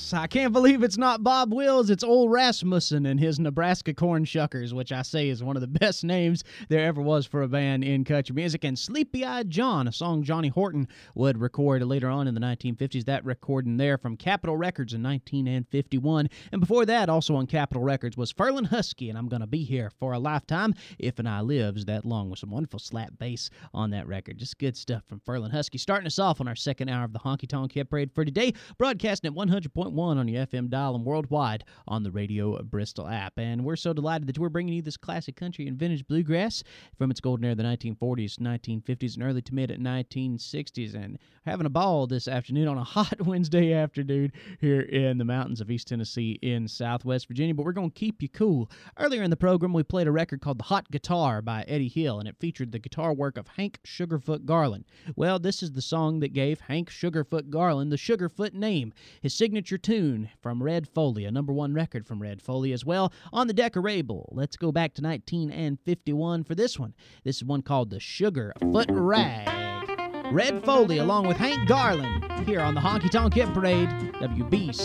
Yes, I can't believe it's not Bob Wills. It's Ole Rasmussen and his Nebraska Corn Shuckers, which I say is one of the best names there ever was for a band in country music. And Sleepy-Eyed John, a song Johnny Horton would record later on in the 1950s. That recording there from Capitol Records in 1951. And before that, also on Capitol Records, was Ferlin Husky, and I'm Gonna Be Here for a Lifetime if and I lives that long, with some wonderful slap bass on that record. Just good stuff from Ferlin Husky. Starting us off on our second hour of the Honky Tonk Hit Parade for today, broadcasting at 100.1 on your FM dial and worldwide on the Radio Bristol app. And we're so delighted that we're bringing you this classic country and vintage bluegrass from its golden era of the 1940s, 1950s, and early to mid-1960s. And having a ball this afternoon on a hot Wednesday afternoon here in the mountains of East Tennessee in Southwest Virginia. But we're going to keep you cool. Earlier in the program, we played a record called The Hot Guitar by Eddie Hill, and it featured the guitar work of Hank Sugarfoot Garland. Well, this is the song that gave Hank Sugarfoot Garland the Sugarfoot name, his signature tune from Red Foley, a #1 record from Red Foley as well, on the Decorable. Let's go back to 1951 for this one. This is one called The Sugarfoot Rag. Red Foley along with Hank Garland here on the Honky Tonk Hit Parade, WBC.